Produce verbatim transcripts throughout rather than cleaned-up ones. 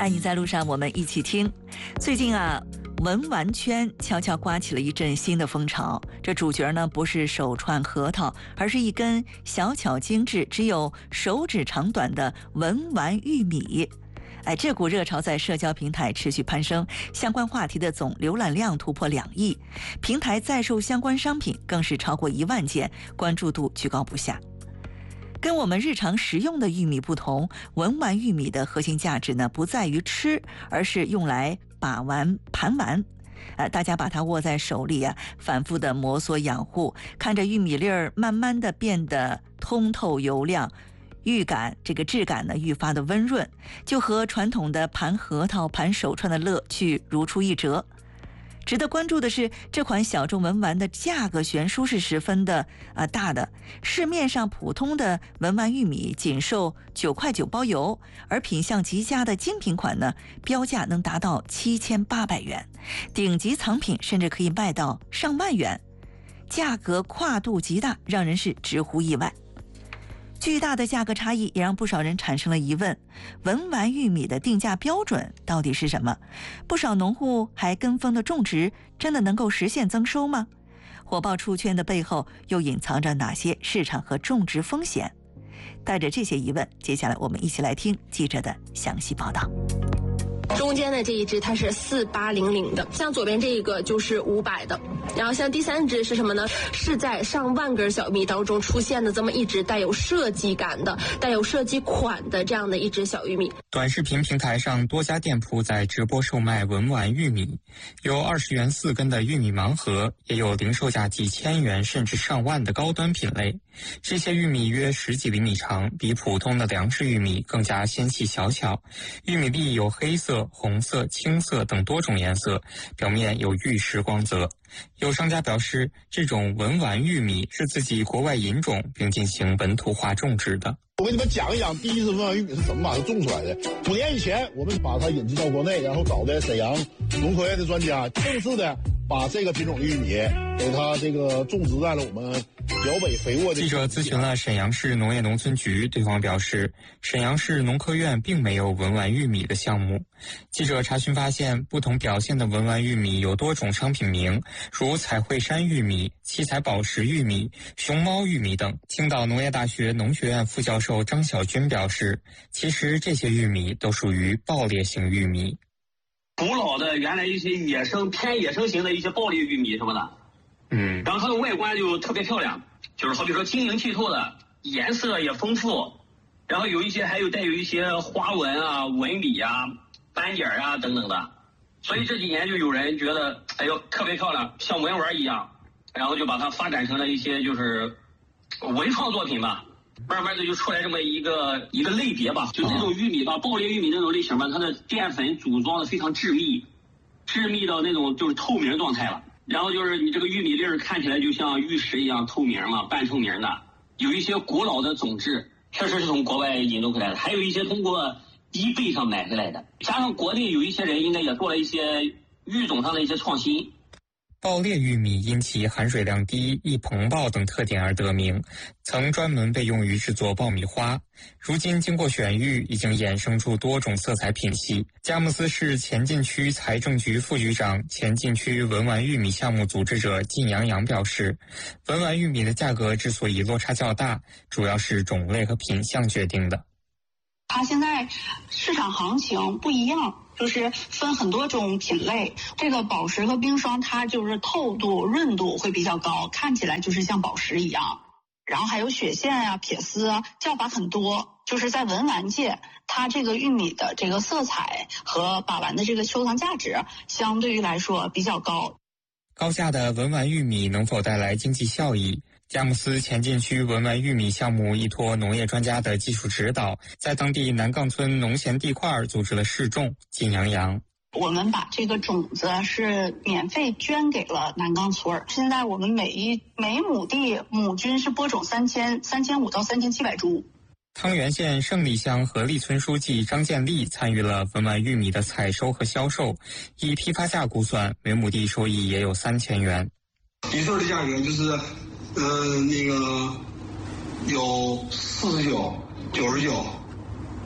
爱你在路上，我们一起听。最近啊，文玩圈悄悄刮起了一阵新的风潮。这主角呢，不是手串核桃，而是一根小巧精致、只有手指长短的文玩玉米。哎，这股热潮在社交平台持续攀升，相关话题的总浏览量突破两亿，平台在售相关商品更是超过一万件，关注度居高不下。跟我们日常食用的玉米不同，文玩玉米的核心价值呢，不在于吃，而是用来把玩、盘玩。呃，大家把它握在手里啊，反复的摩挲养护，看着玉米粒儿慢慢的变得通透油亮，玉感这个质感呢愈发的温润，就和传统的盘核桃、盘手串的乐趣如出一辙。值得关注的是，这款小众文玩的价格悬殊是十分的啊、呃、大的。市面上普通的文玩玉米仅售九块九包邮，而品相极佳的精品款呢，标价能达到七千八百元，顶级藏品甚至可以卖到上万元，价格跨度极大，让人是直呼意外。巨大的价格差异也让不少人产生了疑问，文玩玉米的定价标准到底是什么？不少农户还跟风的种植，真的能够实现增收吗？火爆出圈的背后又隐藏着哪些市场和种植风险？带着这些疑问，接下来我们一起来听记者的详细报道。 中间的这一只它是四八零零的，像左边这一个就是五百的，然后像第三只是什么呢？是在上万根小米当中出现的这么一只带有设计感的、带有设计款的这样的一只小玉米。 短视频平台上多家店铺在直播售卖文玩玉米，有二十元四根的玉米盲盒，也有零售价几千元甚至上万的高端品类。这些玉米约十几厘米长，比普通的粮食玉米更加纤细小巧。玉米粒有黑色、红色、青色等多种颜色，表面有玉石光泽。有商家表示，这种文玩玉米是自己国外引种并进行本土化种植的。 我给你们讲一讲第一次文玩玉米是怎么把它种出来的。五年以前，我们把它引进到国内，然后找的沈阳农科院的专家，正式的把这个品种玉米给它这个种植在了我们辽北肥沃的。 记者咨询了沈阳市农业农村局，对方表示，沈阳市农科院并没有文玩玉米的项目。记者查询发现，不同表现的文玩玉米有多种商品名，如彩绘山玉米、七彩宝石玉米、熊猫玉米等。青岛农业大学农学院副教授张小军表示，其实这些玉米都属于爆裂型玉米。 古老的原来一些野生偏野生型的一些爆裂玉米什么的，嗯，然后它的外观就特别漂亮，就是好比说晶莹剔透的，颜色也丰富，然后有一些还有带有一些花纹啊、纹理啊、斑点啊等等的，所以这几年就有人觉得，哎呦特别漂亮，像文玩一样，然后就把它发展成了一些就是文创作品吧。慢慢的就出来这么一个一个类别吧，就这种玉米吧，爆裂玉米那种类型吧，它的淀粉组装的非常致密，致密到那种就是透明状态了。然后就是你这个玉米粒儿看起来就像玉石一样透明嘛，半透明的。有一些古老的种质，确实是从国外引入回来的，还有一些通过eBay上买回来的。加上国内有一些人应该也做了一些育种上的一些创新。 爆裂玉米因其含水量低、易膨爆等特点而得名，曾专门被用于制作爆米花。如今经过选育，已经衍生出多种色彩品系。佳木斯市前进区财政局副局长、前进区文玩玉米项目组织者靳阳阳表示，文玩玉米的价格之所以落差较大，主要是种类和品相决定的。 它现在市场行情不一样，就是分很多种品类。这个宝石和冰霜，它就是透度、润度会比较高，看起来就是像宝石一样。然后还有雪线啊、撇丝啊，叫法很多。就是在文玩界，它这个玉米的这个色彩和把玩的这个收藏价值，相对于来说比较高。 高价的文玩玉米能否带来经济效益？佳木斯前进区文玩玉米项目依托农业专家的技术指导，在当地南岗村农闲地块组织了试种。靳阳阳， 我们把这个种子是免费捐给了南岗村，现在我们每一每亩地亩均是播种三千三千五到三千七百株。 汤原县胜利乡合力村书记张建立参与了文玩玉米的采收和销售，以批发价估算，每亩地收益也有三千元。 一份的价格就是，呃，那个有四十九、九十九，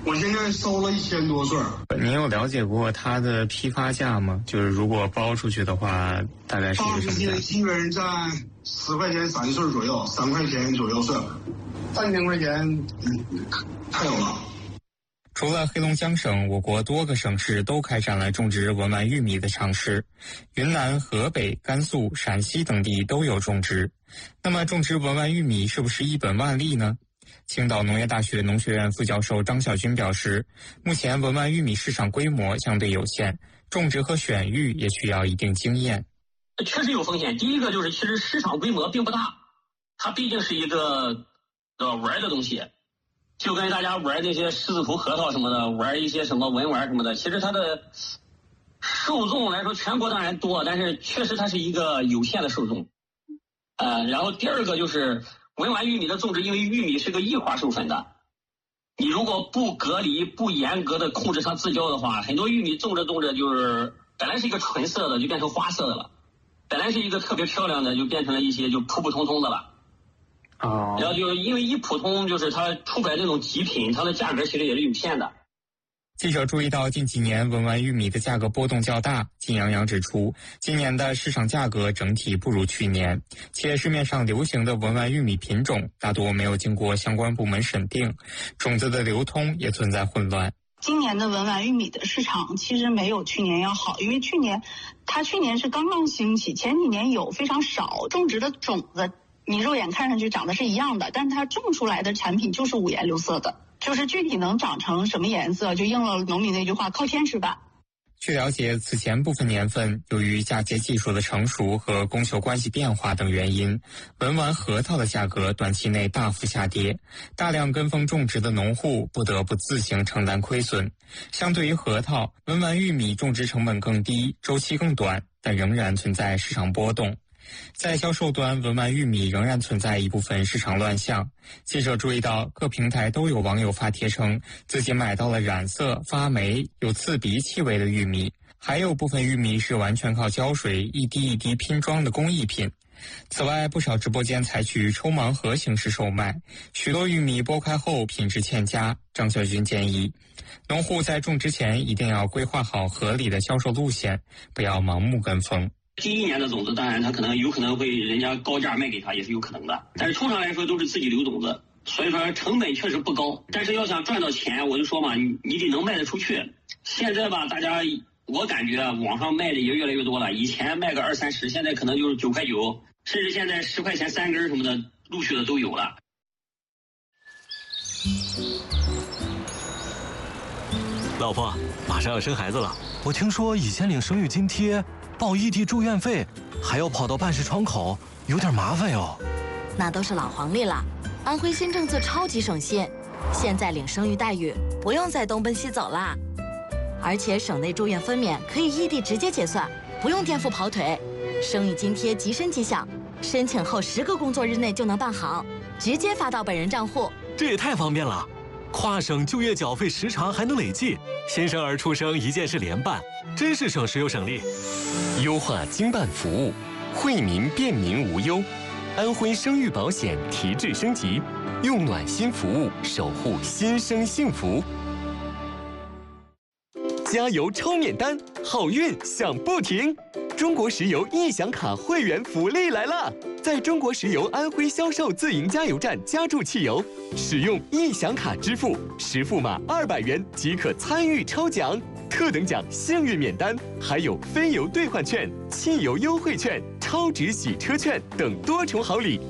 我现在收了一千多穗儿。 您有了解过它的批发价吗？就是如果包出去的话，大概是一个什么价？ 包出去基本在十块钱三穗左右，三块钱左右穗，三千块钱，嗯，太有了。 除了黑龙江省，我国多个省市都开展了种植文玩玉米的尝试，云南、河北、甘肃、陕西等地都有种植。那么种植文玩玉米是不是一本万利呢？青岛农业大学农学院副教授张晓军表示，目前文玩玉米市场规模相对有限，种植和选育也需要一定经验。 确实有风险。第一个就是其实市场规模并不大，它毕竟是一个呃玩的东西，就跟大家玩那些狮子头核桃什么的，玩一些什么文玩什么的，其实它的受众来说全国当然多，但是确实它是一个有限的受众。呃，然后第二个就是文玩玉米的种植，因为玉米是个异化授粉的，你如果不隔离、不严格的控制它自交的话，很多玉米种着种着就是本来是一个纯色的就变成花色的了，本来是一个特别漂亮的就变成了一些就普普通通的了。 哦， 然后就因为一普通，就是它出不来那种极品，它的价格其实也是有限的。 记者注意到近几年文玩玉米的价格波动较大，金洋洋指出，今年的市场价格整体不如去年，且市面上流行的文玩玉米品种大多没有经过相关部门审定，种子的流通也存在混乱。 今年的文玩玉米的市场其实没有去年要好，因为去年它去年是刚刚兴起，前几年有非常少种植的种子，你肉眼看上去长得是一样的，但它种出来的产品就是五颜六色的，就是具体能长成什么颜色，就应了农民那句话，靠天吃饭。 据了解，此前部分年份，由于嫁接技术的成熟和供求关系变化等原因，文玩核桃的价格短期内大幅下跌，大量跟风种植的农户不得不自行承担亏损。相对于核桃，文玩玉米种植成本更低，周期更短，但仍然存在市场波动。在销售端，文玩玉米仍然存在一部分市场乱象。记者注意到，各平台都有网友发帖称自己买到了染色、发霉、有刺鼻气味的玉米，还有部分玉米是完全靠胶水一滴一滴拼装的工艺品。此外，不少直播间采取抽盲盒形式售卖，许多玉米剥开后品质欠佳。张晓军建议，农户在种植前一定要规划好合理的销售路线，不要盲目跟风。 第一年的种子，当然它可能有可能会人家高价卖给他，也是有可能的。但是通常来说都是自己留种子，所以说成本确实不高。但是要想赚到钱，我就说嘛，你你得能卖得出去。现在吧，大家我感觉网上卖的也越来越多了，以前卖个二三十，现在可能就是九块九，甚至现在十块钱三根什么的，陆续的都有了。 老婆，马上要生孩子了，我听说以前领生育津贴、报异地住院费，还要跑到办事窗口，有点麻烦哟。 那都是老黄历了，安徽新政策超级省心，现在领生育待遇不用再东奔西走啦，而且省内住院分娩可以异地直接结算，不用垫付跑腿。生育津贴即申即享，申请后十个工作日内就能办好，直接发到本人账户。 这也太方便了。跨省就业缴费时长还能累计，新生儿出生一件事联办，真是省时又省力。 优化经办服务，惠民便民无忧。安徽生育保险提质升级，用暖心服务守护新生幸福。加油抽免单，好运享不停！中国石油易享卡会员福利来了！在中国石油安徽销售自营加油站加注汽油，使用易享卡支付，实付码二百元即可参与抽奖，特等奖幸运免单，还有非油兑换券、汽油优惠券、超值洗车券等多重好礼。